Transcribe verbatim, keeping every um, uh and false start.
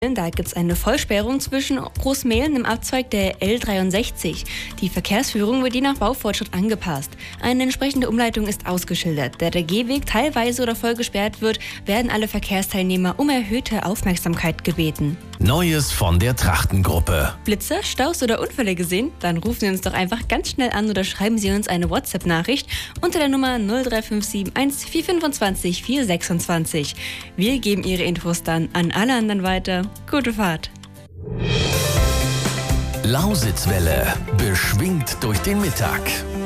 Da gibt es eine Vollsperrung zwischen Großmehlen im Abzweig der L dreiundsechzig. Die Verkehrsführung wird je nach Baufortschritt angepasst. Eine entsprechende Umleitung ist ausgeschildert. Da der Gehweg teilweise oder voll gesperrt wird, werden alle Verkehrsteilnehmer um erhöhte Aufmerksamkeit gebeten. Neues von der Trachtengruppe. Blitzer, Staus oder Unfälle gesehen? Dann rufen Sie uns doch einfach ganz schnell an oder schreiben Sie uns eine WhatsApp-Nachricht unter der Nummer null drei fünf sieben eins vier zwei fünf vier sechs. Wir geben Ihre Infos dann an alle anderen weiter. Gute Fahrt. Lausitzwelle, beschwingt durch den Mittag.